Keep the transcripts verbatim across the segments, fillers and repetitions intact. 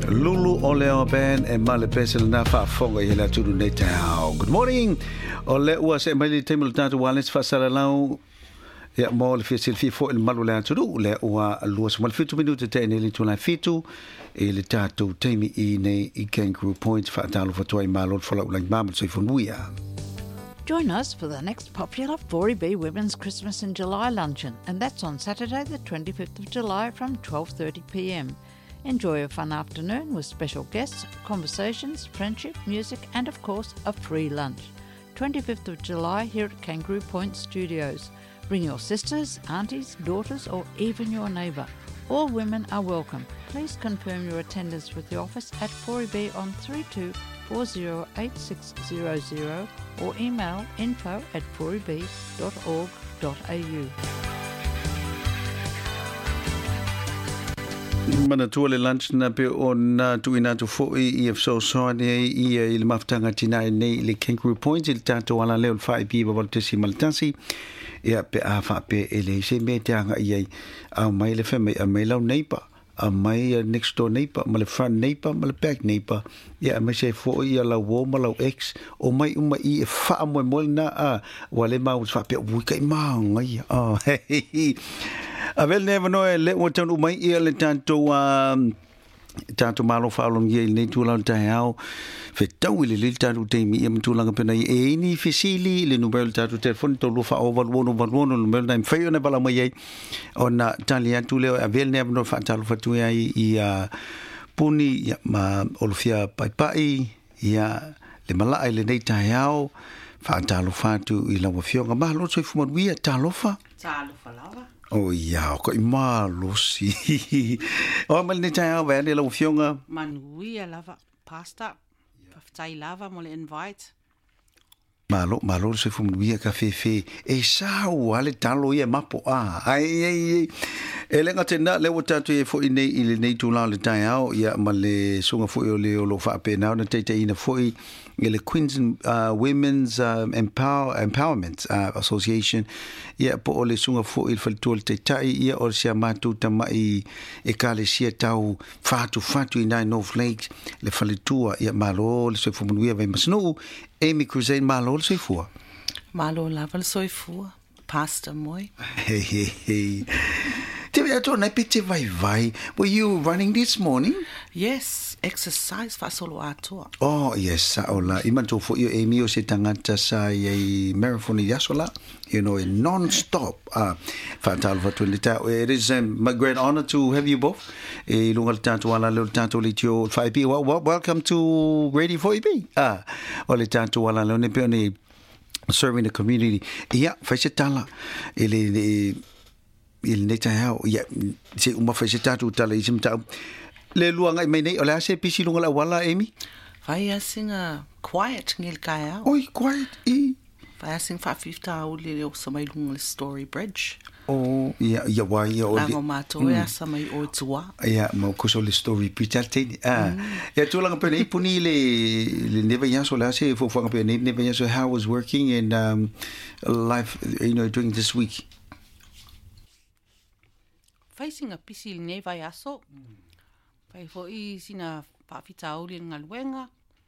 Lulu o leo ben e male pesel na fa fonga i la tulu nei tau. Good morning. O le ua se mai te mulu tatu wales fa sala lau ya mo le fisil fi fo il malu le tulu le ua lua se mal fitu minuti te ne li tula fitu e le tatu teimi i nei i Kangaroo Point fa talu fa toi malo fa la ulang mamal so i fonuia. Join us for the next popular four E B Women's Christmas in July luncheon, and that's on Saturday the twenty-fifth of July from twelve thirty p m. Enjoy a fun afternoon with special guests, conversations, friendship, music, and of course a free lunch. twenty-fifth of July here at Kangaroo Point Studios. Bring your sisters, aunties, daughters, or even your neighbour. All women are welcome. Please confirm your attendance with the office at four E B on three two four zero eight six zero zero or email info at four e b dot org dot a u. Mana tua le lunch na pe o na tu ina tu fo i if so so ne i i le maftanga tina nei le Kangaroo Point il tanto ala le five p ba voltesi maltansi ia pe a fa pe ele se me tanga i a mai le feme a mai lau neighbor a mai next door neighbor ma le front neighbor ma le back neighbor ia mai se fo i ala wo ma lau ex o mai uma i e fa mo mo na a wale ma fa pe wi kai ma ngai oh hey Avel never know le o tonu mai ia le tanto um tanto malo falong ye le tu la tau fe tau le le tanto te mi em tu la pena e ni fisili le numero tanto telefon to lo fa over one over one no numero na fe ne bala mai ona talia tu le avel never know fa talo fa tu ai i puni ya ma olofia pai pai ya le mala le nei tau fa talo fa tu i la fionga ma lo so fu mo wi talo fa talo fa lava. Oh ya, ko malo si. O mal ni tai au vende lo fionga. Manuia lava pasta. Tai lava mo le invite. Malo, malo se fu via cafe fe. E sa o ale talo ia mapo a. Ai ai. E lenga tena le wota tu e fo i nei i le nei tu la le tai au ia ma le sunga fo o le o lo fa pe na na te te ina fo i le Queens uh, Women's um, Empower Empowerment uh, Association ia po o le sunga fo i fal tol te tai ia o sia matu tama i e kale sia tau fatu fatu i nai North Lakes le falitua ia malo le se fo muia vai masno Amy Cruzane malo le se fo malo lava le se fo pasta moi hey hey hey Te ato na pite vai vai. Were you running this morning? Yes, exercise fa solo ato. Oh, yes, saola. Iman to fo yo Amy o se tangata sa ye marathon ya sola. You know, non-stop. Ah, fatal for twenty. It is um, my great honor to have you both. E lungal tanto wala le tanto le tio five p. Well, welcome to Radio four E B. Ah, ole tanto wala le ne pe serving the community. Yeah, fa se tala. Ele il ne tau ia se uma fa se tatu tala isim tau le luanga mai nei ola se pisi lunga la wala Amy vai asinga quiet ngil kaya oi quiet i vai asing fa fifta au le o sa mai lunga story bridge oh ia ia wa ia o le mato ia sa mai o tua ia mo ko so le story pitarte ah ia tu langa pene puni le le never ya so la se fo fo pene never ya so how was working in um life you know during this week facing a pisi nei vai aso. Vai fo i sina pafita uli nga luenga.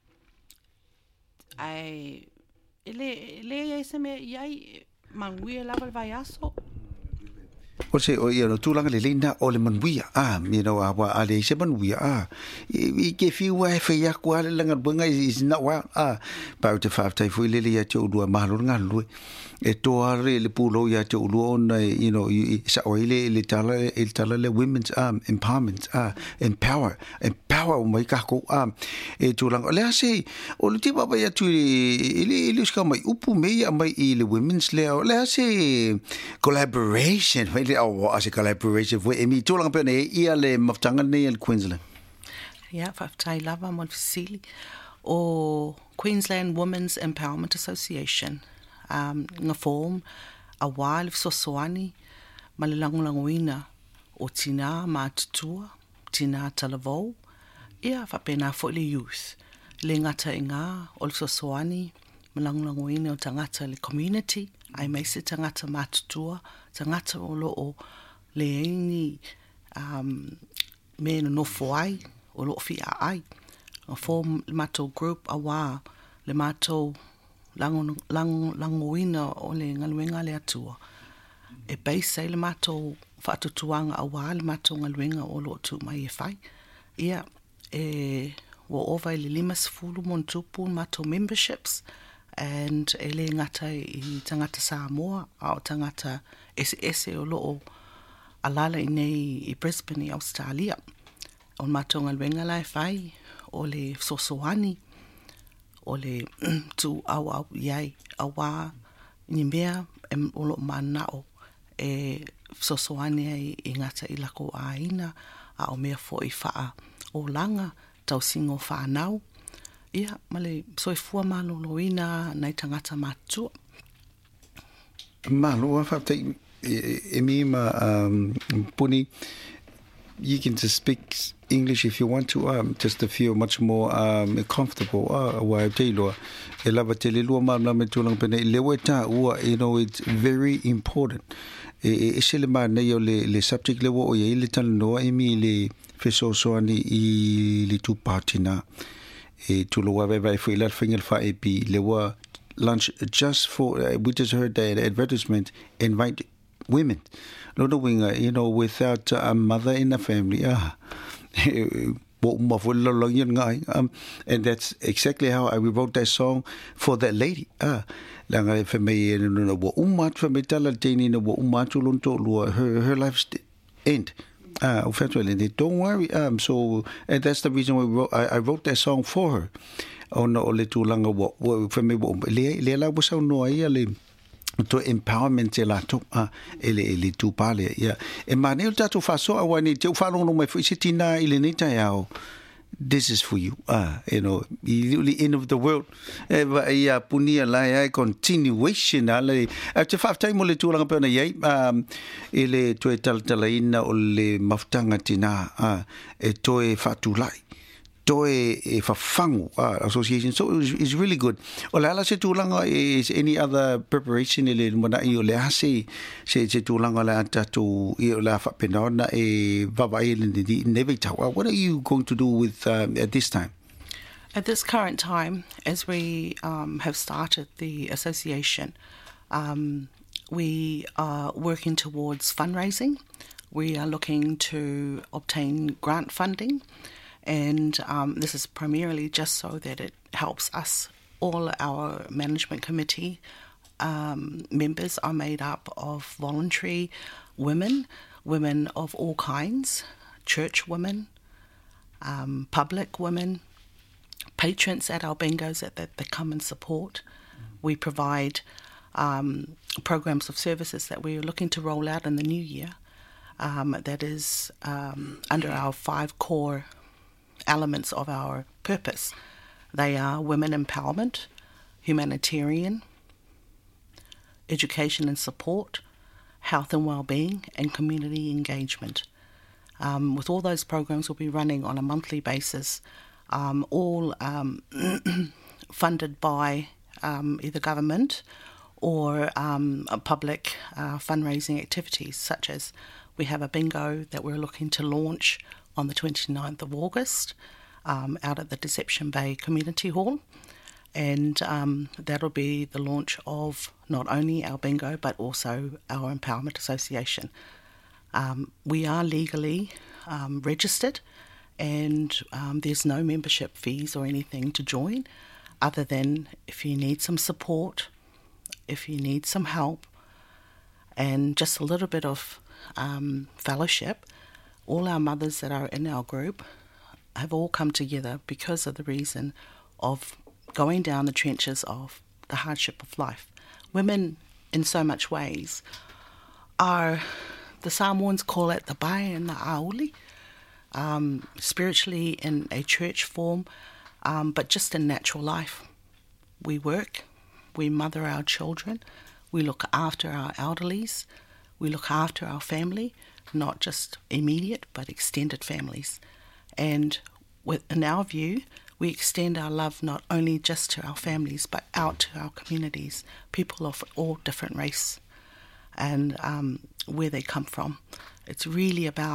Ai ele ele ese me yai manguia lava vai aso. O se o ia no tulanga le lina o le manguia ah you know awa ale se manguia ah i ke fi wa fe ya kwa le langa bunga is not well ah pa te fa tai fo le le ya te o dua malo nga lu e to are le pulo ya te o ona you know sa o ile le tala il tala le women's um empowerment ah empower empower mai ka ko ah e tulanga le se o le tiba ba ya tu ile ile ska mai upu me ya mai ile women's le le se collaboration oh as a collaboration with Amy tulanga pe nei ia le maftanga nei in Queensland yeah fa tai lava mon fisili o Queensland Women's Empowerment Association um nga form a while so soani malalangulanguina o tina matutua tina talavo ia fa pena fo le youth le ngata inga also soani malangulanguina o tangata le community ai mai se tangata matutua tangata o lo o le ini um me no foai o lo fi a ai. O form le mātou group a wā, le mātou lango, lango, langoina o le ngaluenga le atua. E beise le mātou whaatutuanga a wā, le mātou ngaluenga o lo tu mai e whai. Ia, e wa ova i le limas fulu mon tupu mātou memberships, and e le ngata i tangata Samoa, au tangata ese ese o lo o alala i nei i Brisbane i Australia. O mātou ngaluenga lai whai, o le sosoani, o le tu au au iai, a wā, ni mea, e o lo manao, e sosoani ai i ngata i lako aina, a o mea fo i whaa o langa, tau singo whanau. Ia, male soifua maloloina nei tangata mātua. Malo, whaptei, e mi ma puni, you can just speak English if you want to, um, just to feel much more um, comfortable. Ah, wa te loa. E lava te le lua ma me tulang pene lewe ta ua, you know, it's very important. E e se le ma nei o le le subject lewo o ye le tan noa e mi le feso soani i le tu patina. E tu lo wa vai foi la fingel fa e pi lewa lunch just for uh, we just heard that advertisement invite women. Not knowing, uh, you know, without a mother in the family, ah, um, and that's exactly how I wrote that song for that lady. Ah, langa for me, no, what umat for me, talatini, no, what umatulunto, her her life's end. Ah, eventually, don't worry. Um, so, and that's the reason why we wrote, I, I wrote that song for her. Oh no, le tu langa what for me, le le la was no le. To empowerment e la to a ele ele tu pale ya e manel tatu faso awani te ufalo no mai fitina ile nita yao. This is for you, ah, you know, the end of the world. Eva ia punia la ia continuation ale after five time le tu langa pena ye um ele to e tal talaina o le maftanga tina ah e to e fatulai toe e whafangu uh, association, so it's, it's really good. O le ala se tūlanga is any other preparation ele mana i o le hase se se tūlanga le atatu i o le whapenaona e vavai le ni never tawa. What are you going to do with um, at this time? At this current time, as we um, have started the association, um, we are working towards fundraising. We are looking to obtain grant funding. And um, this is primarily just so that it helps us. All our management committee um, members are made up of voluntary women, women of all kinds, church women, um, public women, patrons at our bingos that, that they come and support. Mm. We provide um, programs of services that we're looking to roll out in the new year. Um, that is um, under our five core elements of our purpose. They are women empowerment, humanitarian, education and support, health and well-being, and community engagement. Um, with all those programs, we'll be running on a monthly basis, um, all um, funded by um, either government or um, public uh, fundraising activities, such as we have a bingo that we're looking to launch on the twenty-ninth of August um, out at the Deception Bay Community Hall. And um, that'll be the launch of not only our bingo, but also our Empowerment Association. Um, we are legally um, registered, and um, there's no membership fees or anything to join, other than if you need some support, if you need some help, and just a little bit of um, fellowship. All our mothers that are in our group have all come together because of the reason of going down the trenches of the hardship of life. Women, in so much ways, are, the Samoans call it the bai and the auli, um, spiritually in a church form, um, but just in natural life. We work, we mother our children, we look after our elderlies, we look after our family, not just immediate but extended families. And in our view, we extend our love not only just to our families but out to our communities, people of all different race and um, where they come from. It's really about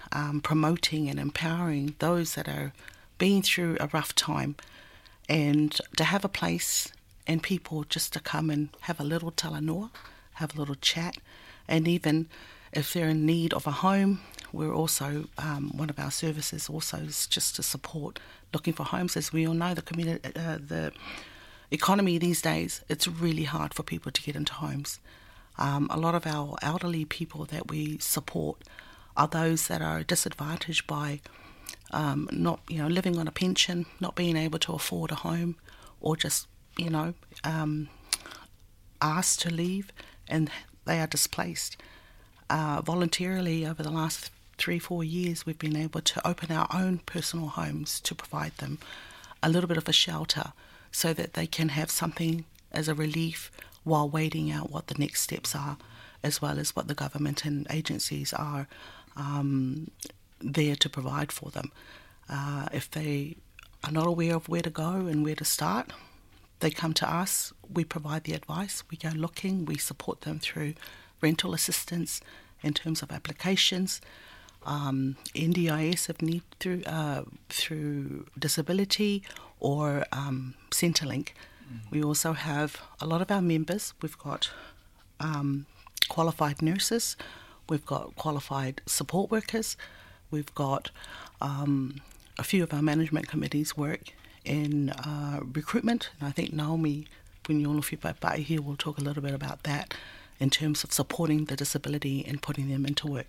um, promoting and empowering those that are being through a rough time, and to have a place and people just to come and have a little talanoa, have a little chat, and even if they're in need of a home, we're also, um, one of our services also is just to support looking for homes. As we all know, the community, uh, the economy these days, it's really hard for people to get into homes. Um, a lot of our elderly people that we support are those that are disadvantaged by um, not, you know, living on a pension, not being able to afford a home, or just, you know, um, asked to leave and they are displaced. Uh, voluntarily over the last three, four years, we've been able to open our own personal homes to provide them a little bit of a shelter so that they can have something as a relief while waiting out what the next steps are, as well as what the government and agencies are um, there to provide for them. Uh, if they are not aware of where to go and where to start, they come to us, we provide the advice, we go looking, we support them through rental assistance in terms of applications, um, N D I S if need through uh, through disability, or um, Centrelink. Mm-hmm. We also have a lot of our members. We've got um, qualified nurses, we've got qualified support workers, we've got um, a few of our management committees work in uh, recruitment, and I think Naomi Punyolofipai here will talk a little bit about that in terms of supporting the disability and putting them into work.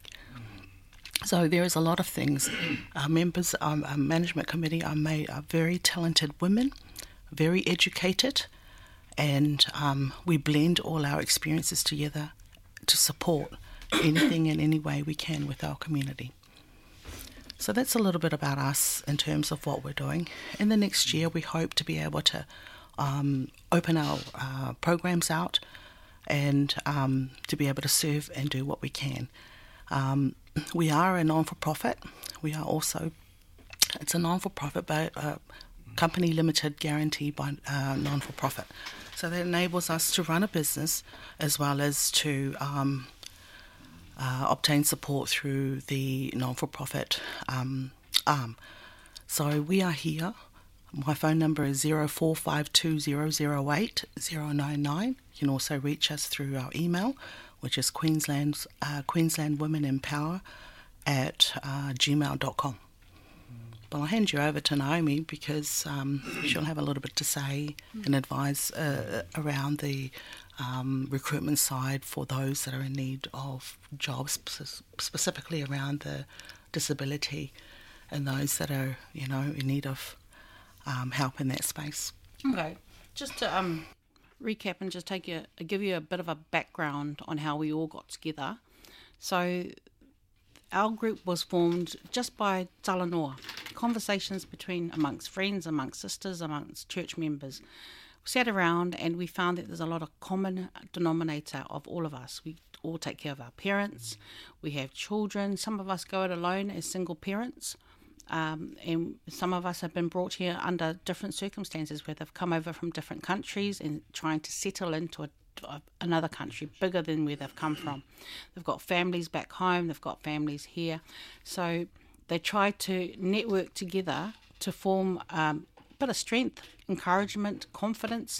So there is a lot of things. Our members, um, our management committee are made are very talented women, very educated, and um, we blend all our experiences together to support anything in any way we can with our community. So that's a little bit about us in terms of what we're doing. In the next year, we hope to be able to um, open our uh, programs out and um, to be able to serve and do what we can. Um, we are a non-for-profit. We are also, it's a non-for-profit, but uh, company limited, guaranteed by uh, non-for-profit. So that enables us to run a business as well as to um, uh, obtain support through the non-for-profit um, arm. So we are here. My phone number is zero four five two zero zero eight zero nine nine. You can also reach us through our email, which is Queensland's, uh, Queensland Women in Power at uh, gmail dot com. But I'll hand you over to Naomi because um, she'll have a little bit to say and advise uh, around the um, recruitment side for those that are in need of jobs, specifically around the disability and those that are, you know, in need of um, help in that space. Okay, just to um, recap and just take you, give you a bit of a background on how we all got together. So our group was formed just by talanoa, conversations between amongst friends, amongst sisters, amongst church members. We sat around and we found that there's a lot of common denominator of all of us. We all take care of our parents, we have children, some of us go it alone as single parents. Um, and some of us have been brought here under different circumstances where they've come over from different countries and trying to settle into a, a, another country bigger than where they've come from. They've got families back home, they've got families here. So they try to network together to form um, a bit of strength, encouragement, confidence,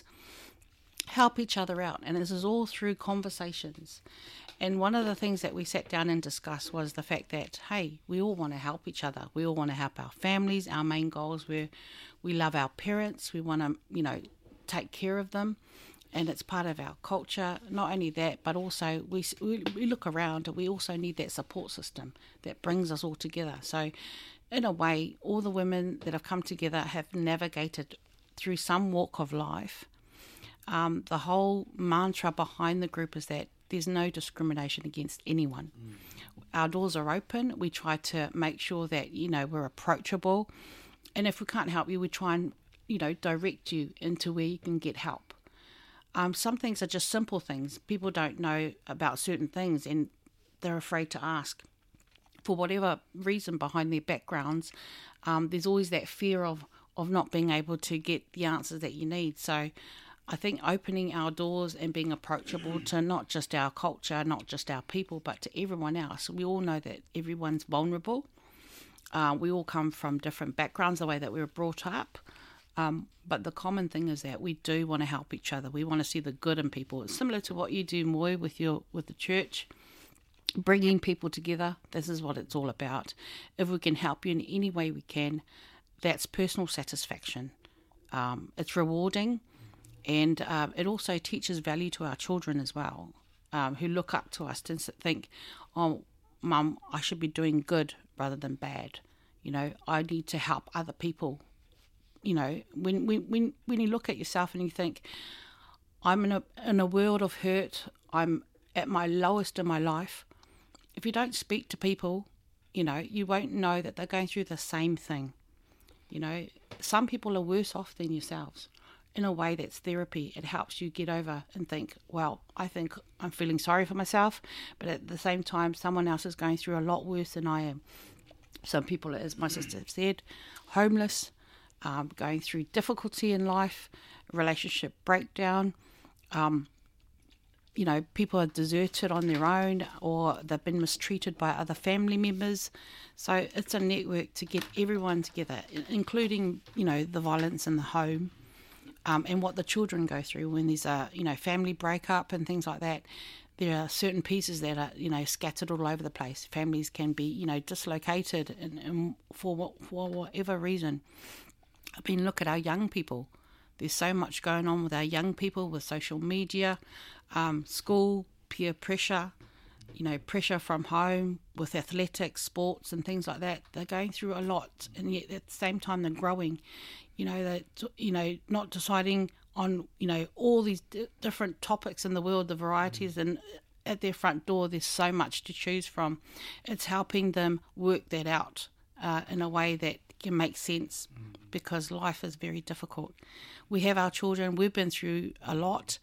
help each other out. And this is all through conversations. And one of the things that we sat down and discussed was the fact that, hey, we all want to help each other. We all want to help our families. Our main goals were we love our parents. We want to, you know, take care of them. And it's part of our culture. Not only that, but also we, we, we look around and we also need that support system that brings us all together. So in a way, all the women that have come together have navigated through some walk of life. Um, the whole mantra behind the group is that there's no discrimination against anyone. Mm. Our doors are open. We try to make sure that, you know, we're approachable. And if we can't help you, we try and, you know, direct you into where you can get help. Um, some things are just simple things. People don't know about certain things and they're afraid to ask. For whatever reason behind their backgrounds, um, there's always that fear of, of not being able to get the answers that you need. So I think opening our doors and being approachable to not just our culture, not just our people, but to everyone else. We all know that everyone's vulnerable. Uh, we all come from different backgrounds, the way that we were brought up. Um, but the common thing is that we do want to help each other. We want to see the good in people. It's similar to what you do, Moy, with your with the church, bringing people together. This is what it's all about. If we can help you in any way we can, that's personal satisfaction. Um, it's rewarding, and um, it also teaches value to our children as well, um, who look up to us and think, oh, Mum, I should be doing good rather than bad. You know, I need to help other people. You know, when when when when you look at yourself and you think, I'm in a in a world of hurt, I'm at my lowest in my life. If you don't speak to people, you know, you won't know that they're going through the same thing. You know, some people are worse off than yourselves. In a way, that's therapy. It helps you get over and think, well, I think I'm feeling sorry for myself, but at the same time, someone else is going through a lot worse than I am. Some people, as my sister said, homeless, um, going through difficulty in life, relationship breakdown, um, you know, people are deserted on their own or they've been mistreated by other family members. So it's a network to get everyone together, including, you know, the violence in the home, um, and what the children go through when there's a, you know, family breakup and things like that. There are certain pieces that are, you know, scattered all over the place. Families can be, you know, dislocated and, and for what, for whatever reason. I mean, look at our young people. There's so much going on with our young people with social media, um, school, peer pressure, you know, pressure from home with athletics, sports and things like that. They're going through a lot, and yet at the same time they're growing. You know, that you know, not deciding on, you know, all these d- different topics in the world, the varieties, and at their front door there's so much to choose from. It's helping them work that out uh, in a way that can make sense, because life is very difficult. We have our children, we've been through a lot,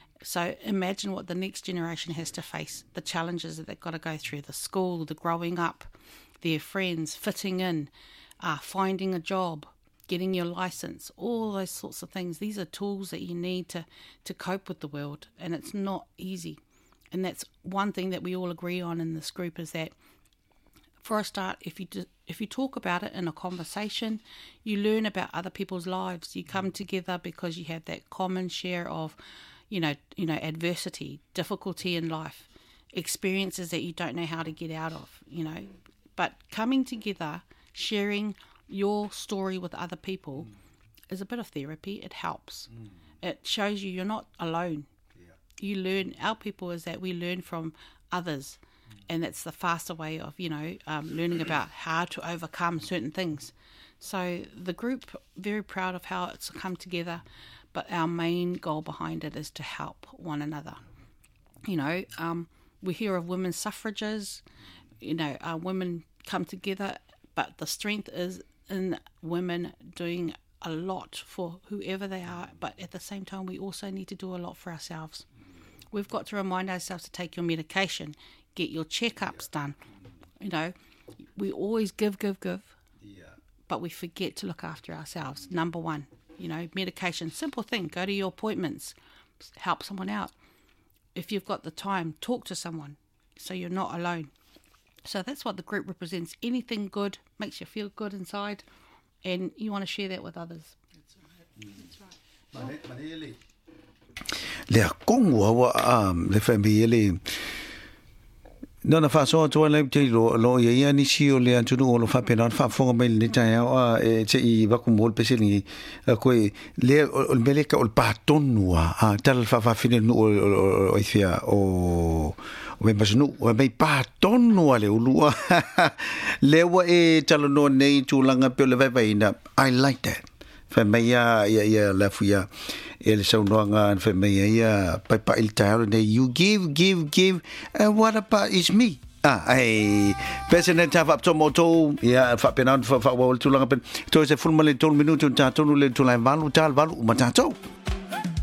so imagine what the next generation has to face, the challenges that they've got to go through, the school, the growing up, their friends, fitting in, uh, finding a job, getting your license, all those sorts of things. These are tools that you need to, to cope with the world, and it's not easy. And that's one thing that we all agree on in this group, is that for a start, if you do, if you talk about it in a conversation, you learn about other people's lives. You come together because you have that common share of, you know, you know, adversity, difficulty in life, experiences that you don't know how to get out of, you know. But coming together, sharing your story with other people mm. is a bit of therapy. It helps. Mm. It shows you you're not alone. Yeah. You learn, our people is that we learn from others. And that's the faster way of, you know, um, learning about how to overcome certain things. So the group, very proud of how it's come together, but our main goal behind it is to help one another. You know, um, we hear of women's suffrages, you know, uh, women come together, but the strength is in women doing a lot for whoever they are, but at the same time we also need to do a lot for ourselves. We've got to remind ourselves to take your medication, get your checkups done. You know, we always give, give, give, yeah. but we forget to look after ourselves. Number one, you know, medication, simple thing, go to your appointments, help someone out. If you've got the time, talk to someone so you're not alone. So that's what the group represents. Anything good makes you feel good inside, and you want to share that with others. That's right. That's right. Le kongwa wa am le family no na fa so to le te lo lo ye ni si o le antu no lo fa pe na fa fo me ni ta ya e che I va ku mol pe se ni ko le o bele ka o paton wa a tal fa fa fine no o fia o o me pasnu o me paton no le ulua le wa e talo no nei tu langa pe le vai na I like that fa me ya ya la fuya ele saunanga fa me ya pa pa il tayo ne you give give give and what about is me ah ai president have up to moto ya fa penan fa fa wol tu langa pen to se full male to minuto ta to le to la valu tal valu matato